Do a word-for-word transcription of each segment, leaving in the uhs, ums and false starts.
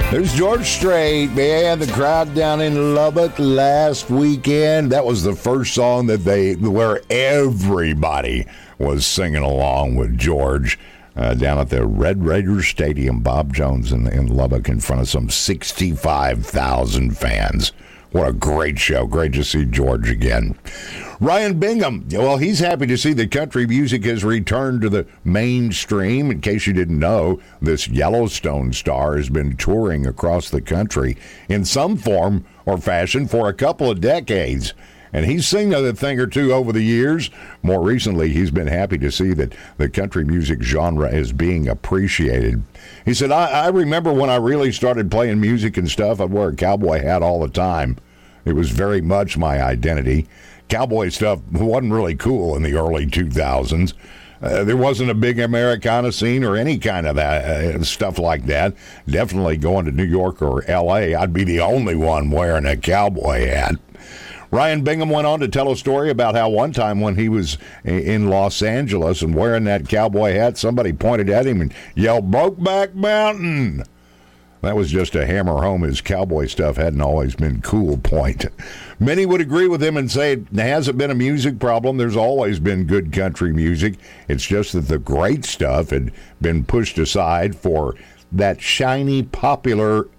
There's George Strait, man. The crowd down in Lubbock last weekend. That was the first song that they, where everybody was singing along with George uh, down at the Red Raiders Stadium. Bob Jones in, in Lubbock in front of some sixty-five thousand fans. What a great show. Great to see George again. Ryan Bingham, well, he's happy to see that country music has returned to the mainstream. In case you didn't know, this Yellowstone star has been touring across the country in some form or fashion for a couple of decades. And he's seen a thing or two over the years. More recently, he's been happy to see that the country music genre is being appreciated. He said, I, I remember when I really started playing music and stuff, I'd wear a cowboy hat all the time. It was very much my identity. Cowboy stuff wasn't really cool in the early two thousands. Uh, there wasn't a big Americana scene or any kind of that, uh, stuff like that. Definitely going to New York or L A, I'd be the only one wearing a cowboy hat. Ryan Bingham went on to tell a story about how one time when he was in Los Angeles and wearing that cowboy hat, somebody pointed at him and yelled, "Brokeback Mountain." That was just to hammer home his cowboy stuff hadn't always been cool point. Many would agree with him and say it hasn't been a music problem. There's always been good country music. It's just that the great stuff had been pushed aside for that shiny, popular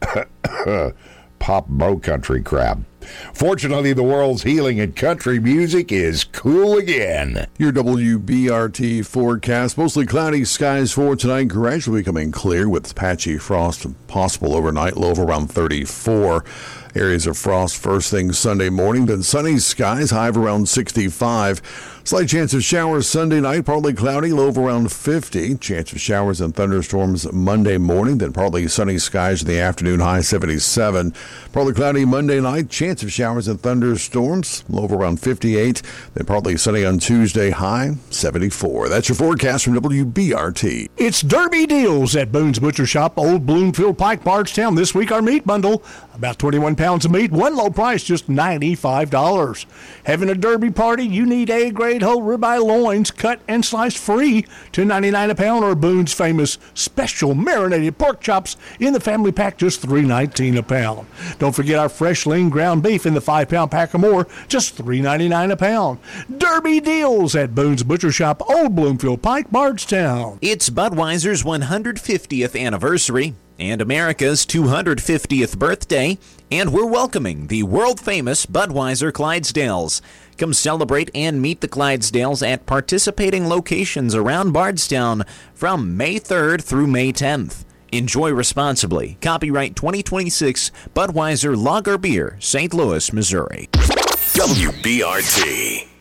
pop bro country crap. Fortunately, the world's healing and country music is cool again. Your W B R T forecast. Mostly cloudy skies for tonight. Gradually becoming clear with patchy frost possible overnight. Low of around thirty-four. Areas of frost first thing Sunday morning. Then sunny skies. High of around sixty-five. Slight chance of showers Sunday night. Partly cloudy. Low of around fifty. Chance of showers and thunderstorms Monday morning. Then partly sunny skies in the afternoon. High seventy-seven. Partly cloudy Monday night. Chance of showers and thunderstorms. Low of around fifty-eight. Then partly sunny on Tuesday. High seventy-four. That's your forecast from W B R T. It's Derby Deals at Boone's Butcher Shop, Old Bloomfield Pike, Bardstown. This week our meat bundle, about twenty-one pounds of meat, one low price, just ninety-five dollars. Having a Derby party, you need A-grade whole ribeye loins, cut and sliced free, two ninety-nine a pound, or Boone's famous special marinated pork chops in the family pack, just three nineteen a pound. Don't forget our fresh lean ground beef in the five-pound pack or more, just three ninety-nine a pound. Derby Deals at Boone's Butcher Shop, Old Bloomfield Pike, Bardstown. It's Budweiser's one hundred fiftieth anniversary and America's two hundred fiftieth birthday, and we're welcoming the world-famous Budweiser Clydesdales. Come celebrate and meet the Clydesdales at participating locations around Bardstown from May third through May tenth. Enjoy responsibly. Copyright twenty twenty-six, Budweiser Lager Beer, Saint Louis, Missouri. W B R T.